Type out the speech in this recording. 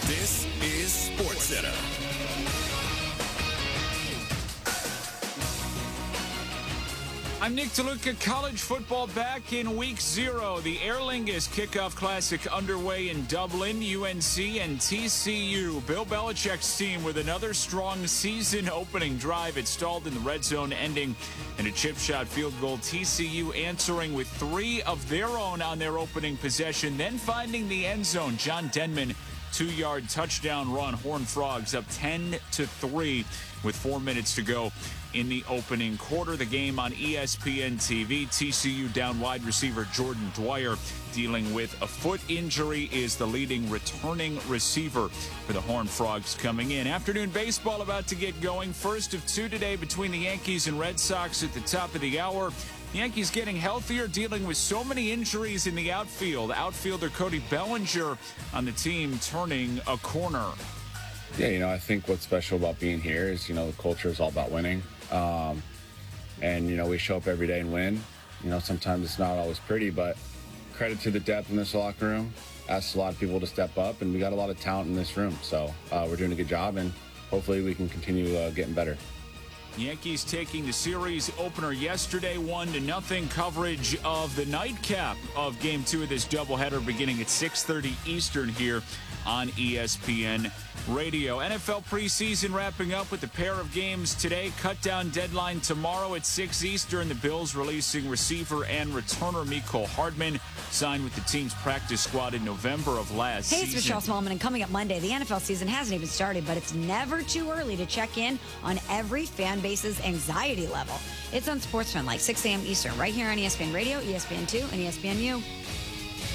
This is SportsCenter. I'm Nick DeLuca. College football back in week 0. The Aer Lingus Kickoff Classic underway in Dublin. UNC and TCU. Bill Belichick's team with another strong season opening drive. It stalled in the red zone, ending in a chip shot field goal. TCU answering with 3 of their own on their opening possession, then finding the end zone. John Denman, 2-yard touchdown run. Horned Frogs up 10-3 with 4 minutes to go in the opening quarter. The game on ESPN TV. TCU down wide receiver Jordan Dwyer dealing with a foot injury, is the leading returning receiver for the Horned Frogs coming in. Afternoon baseball about to get going. First of 2 today between the Yankees and Red Sox at the top of the hour. The Yankees getting healthier, dealing with so many injuries in the outfield. Outfielder Cody Bellinger on the team turning a corner. Yeah, I think what's special about being here is, the culture is all about winning. And, we show up every day and win. Sometimes it's not always pretty, but credit to the depth in this locker room. Asks a lot of people to step up, and we got a lot of talent in this room. So we're doing a good job, and hopefully we can continue getting better. Yankees taking the series opener yesterday, 1-0. Coverage of the nightcap of Game 2 of this doubleheader beginning at 6:30 Eastern here on ESPN Radio. NFL preseason wrapping up with a pair of games today. Cut-down deadline tomorrow at 6 Eastern. The Bills releasing receiver and returner Mecole Hardman, signed with the team's practice squad in November of last season. Hey, it's Michelle Smallman, and coming up Monday, the NFL season hasn't even started, but it's never too early to check in on every fan base's anxiety level. It's on SportsFan, like 6 a.m. Eastern, right here on ESPN Radio, ESPN2, and ESPNU.